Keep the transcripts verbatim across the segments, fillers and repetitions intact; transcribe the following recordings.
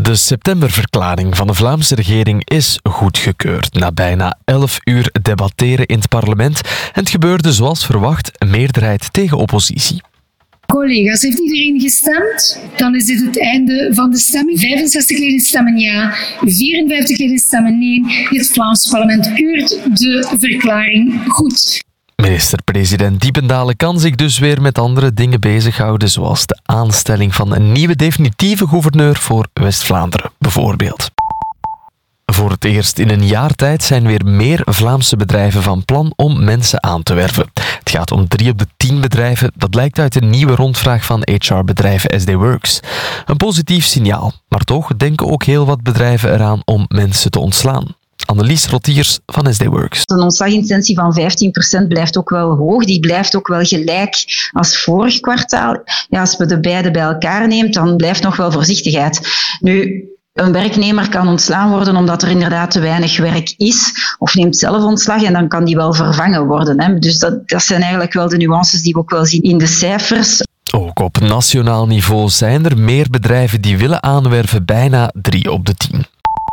De septemberverklaring van de Vlaamse regering is goedgekeurd. Na bijna elf uur debatteren in het parlement. En het gebeurde zoals verwacht, een meerderheid tegen oppositie. Collega's, heeft iedereen gestemd? Dan is dit het einde van de stemming. vijfenzestig leden stemmen ja, vierenvijftig leden stemmen nee. Het Vlaams parlement keurt de verklaring goed. Minister-president Diependalen kan zich dus weer met andere dingen bezighouden, zoals de aanstelling van een nieuwe definitieve gouverneur voor West-Vlaanderen, bijvoorbeeld. Voor het eerst in een jaar tijd zijn weer meer Vlaamse bedrijven van plan om mensen aan te werven. Het gaat om drie op de tien bedrijven. Dat blijkt uit een nieuwe rondvraag van H R-bedrijf S D Works. Een positief signaal, maar toch denken ook heel wat bedrijven eraan om mensen te ontslaan. Annelies Rottiers van S D Works. Een ontslagintentie van vijftien procent blijft ook wel hoog. Die blijft ook wel gelijk als vorig kwartaal. Ja, als we de beide bij elkaar neemt, dan blijft nog wel voorzichtigheid. Nu, een werknemer kan ontslaan worden omdat er inderdaad te weinig werk is, of neemt zelf ontslag en dan kan die wel vervangen worden. Hè. Dus dat, dat zijn eigenlijk wel de nuances die we ook wel zien in de cijfers. Ook op nationaal niveau zijn er meer bedrijven die willen aanwerven, bijna drie op de tien.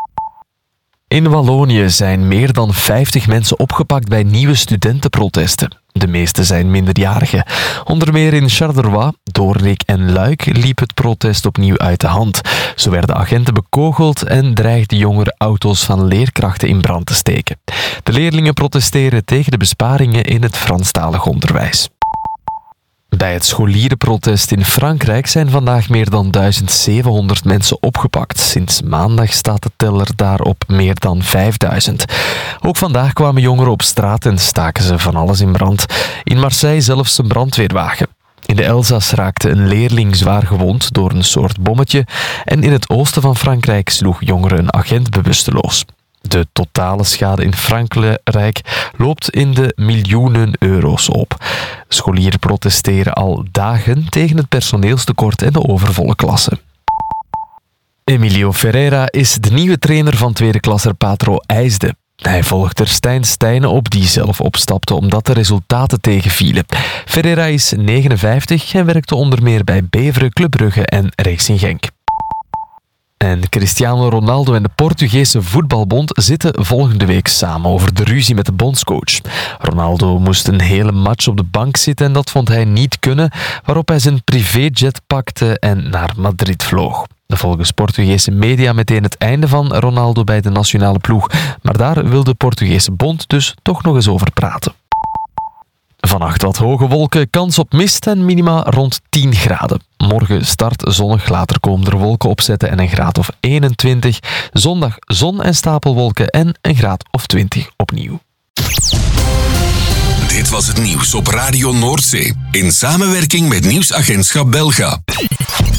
In Wallonië zijn meer dan vijftig mensen opgepakt bij nieuwe studentenprotesten. De meeste zijn minderjarigen. Onder meer in Charleroi, Doornik en Luik liep het protest opnieuw uit de hand. Zo werden agenten bekogeld en dreigden jongeren auto's van leerkrachten in brand te steken. De leerlingen protesteren tegen de besparingen in het Franstalig onderwijs. Bij het scholierenprotest in Frankrijk zijn vandaag meer dan duizend zevenhonderd mensen opgepakt. Sinds maandag staat de teller daar op meer dan vijfduizend. Ook vandaag kwamen jongeren op straat en staken ze van alles in brand. In Marseille zelfs een brandweerwagen. In de Elzas raakte een leerling zwaar gewond door een soort bommetje. En in het oosten van Frankrijk sloeg jongeren een agent bewusteloos. De totale schade in Frankrijk loopt in de miljoenen euro's op. Scholieren protesteren al dagen tegen het personeelstekort en de overvolle klassen. Emilio Ferreira is de nieuwe trainer van tweede klasser Patro IJsde. Hij volgt er Stijn Stijnen op, die zelf opstapte omdat de resultaten tegenvielen. Ferreira is negenenvijftig en werkte onder meer bij Beveren, Club Brugge en Racing Genk. En Cristiano Ronaldo en de Portugese voetbalbond zitten volgende week samen over de ruzie met de bondscoach. Ronaldo moest een hele match op de bank zitten en dat vond hij niet kunnen, waarop hij zijn privéjet pakte en naar Madrid vloog. Volgens Portugese media meteen het einde van Ronaldo bij de nationale ploeg, maar daar wil de Portugese bond dus toch nog eens over praten. Vannacht wat hoge wolken, kans op mist en minima rond tien graden. Morgen start zonnig, later komen er wolken opzetten en een graad of eenentwintig. Zondag zon en stapelwolken en een graad of twintig opnieuw. Dit was het nieuws op Radio Noordzee in samenwerking met Nieuwsagentschap Belga.